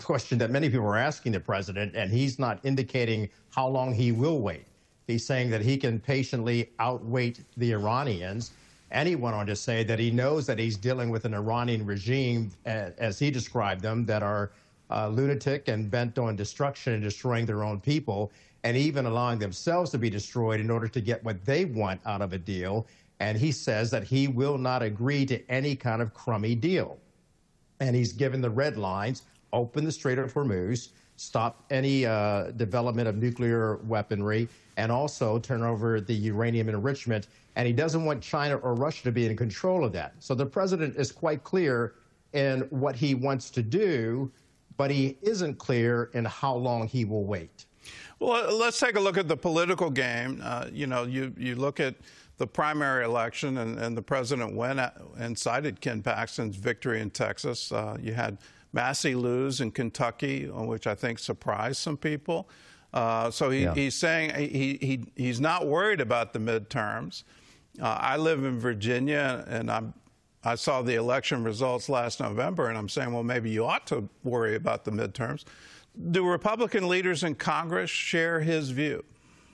question that many people are asking the president, and he's not indicating how long he will wait. He's saying that he can patiently outwait the Iranians. And he went on to say that he knows that he's dealing with an Iranian regime, as he described them, that are lunatic and bent on destruction and destroying their own people, and even allowing themselves to be destroyed in order to get what they want out of a deal. And he says that he will not agree to any kind of crummy deal. And he's given the red lines: open the Strait of Hormuz, stop any development of nuclear weaponry, and also turn over the uranium enrichment. And he doesn't want China or Russia to be in control of that. So the president is quite clear in what he wants to do, but he isn't clear in how long he will wait. Well, let's take a look at the political game. You look at the primary election, and the president went and cited Ken Paxton's victory in Texas. You had Massey lose in Kentucky, which I think surprised some people. He's saying he's not worried about the midterms. I live in Virginia, and I saw the election results last November, and I'm saying, well, maybe you ought to worry about the midterms. Do Republican leaders in Congress share his view?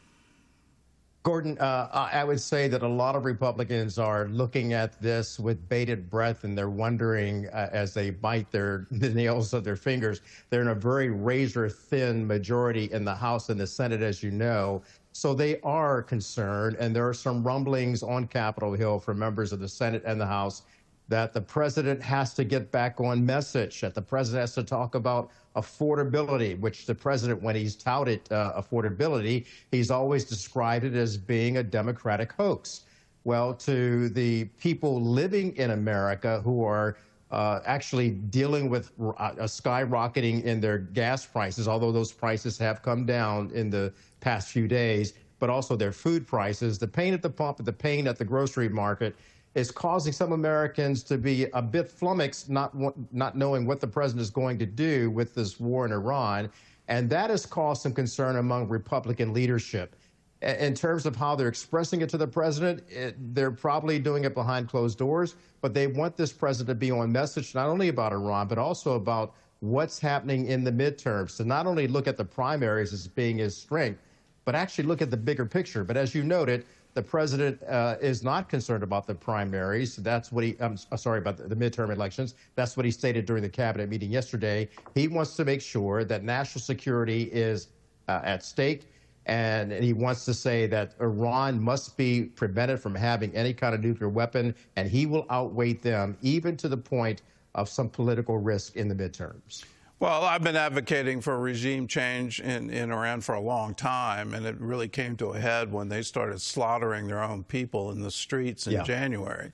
Gordon, I would say that a lot of Republicans are looking at this with bated breath, and they're wondering as they bite the nails of their fingers. They're in a very razor-thin majority in the House and the Senate, as you know. So they are concerned, and there are some rumblings on Capitol Hill from members of the Senate and the House that the president has to get back on message, that the president has to talk about affordability, which the president, when he's touted affordability, he's always described it as being a Democratic hoax. Well, to the people living in America who are actually dealing with a skyrocketing in their gas prices, although those prices have come down in the past few days, but also their food prices, the pain at the pump, the pain at the grocery market, is causing some Americans to be a bit flummoxed, not knowing what the president is going to do with this war in Iran. And that has caused some concern among Republican leadership. In terms of how they're expressing it to the president, they're probably doing it behind closed doors, but they want this president to be on message not only about Iran, but also about what's happening in the midterms, to not only look at the primaries as being his strength, but actually look at the bigger picture. But as you noted, the president is not concerned about the primaries. That's what about the midterm elections. That's what he stated during the cabinet meeting yesterday. He wants to make sure that national security is at stake, and he wants to say that Iran must be prevented from having any kind of nuclear weapon, and he will outweigh them, even to the point of some political risk in the midterms. Well, I've been advocating for regime change in Iran for a long time, and it really came to a head when they started slaughtering their own people in the streets in January.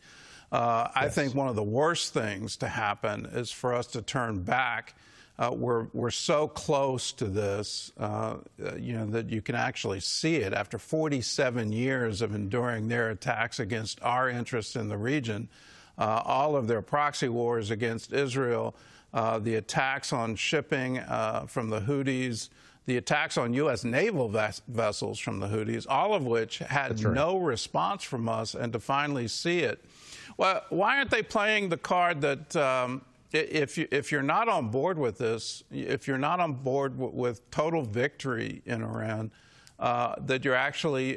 I think one of the worst things to happen is for us to turn back. We're so close to this, that you can actually see it. After 47 years of enduring their attacks against our interests in the region, all of their proxy wars against Israel, the attacks on shipping from the Houthis, the attacks on U.S. naval vessels from the Houthis, all of which had no response from us, and to finally see it. Well, why aren't they playing the card that if you're not on board with this, if you're not on board with total victory in Iran, that you're actually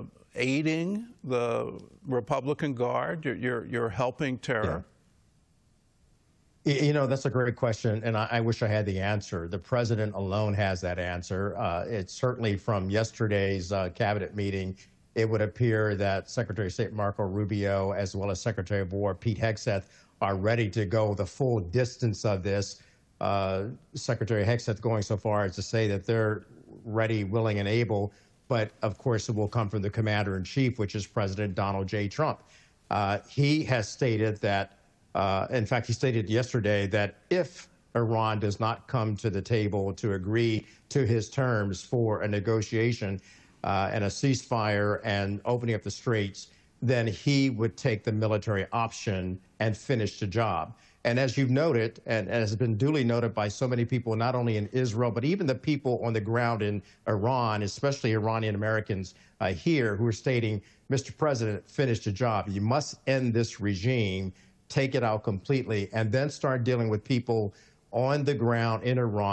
aiding the Republican Guard, you're helping terror? You know, that's a great question, and I wish I had the answer. The president alone has that answer. It's certainly from yesterday's cabinet meeting, it would appear that Secretary of State Marco Rubio, as well as Secretary of War Pete Hegseth, are ready to go the full distance of this. Secretary Hegseth going so far as to say that they're ready, willing, and able, but of course it will come from the commander-in-chief, which is President Donald J. Trump. He has stated that in fact, he stated yesterday that if Iran does not come to the table to agree to his terms for a negotiation and a ceasefire and opening up the straits, then he would take the military option and finish the job. And as you've noted, and as has been duly noted by so many people, not only in Israel, but even the people on the ground in Iran, especially Iranian Americans here, who are stating, Mr. President, finish the job. You must end this regime, take it out completely, and then start dealing with people on the ground in Iran.